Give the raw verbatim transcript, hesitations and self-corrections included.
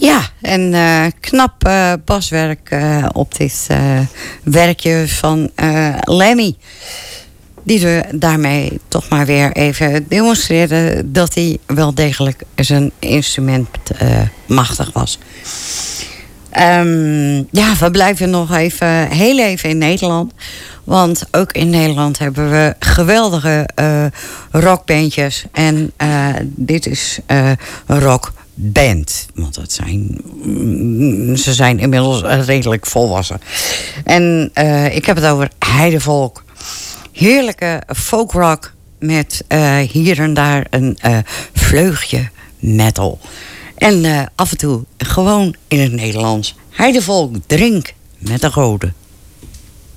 Ja, en uh, knap uh, baswerk uh, op dit uh, werkje van uh, Lemmy. Die we daarmee toch maar weer even demonstreerde dat hij wel degelijk zijn instrument uh, machtig was. Um, ja, we blijven nog even, heel even in Nederland. Want ook in Nederland hebben we geweldige uh, rockbandjes. En uh, dit is uh, een rockband. Want het zijn, ze zijn inmiddels redelijk volwassen. En uh, ik heb het over Heidevolk. Heerlijke folkrock met uh, hier en daar een uh, vleugje metal. En uh, af en toe gewoon in het Nederlands. Heidevolk, drink met de goden.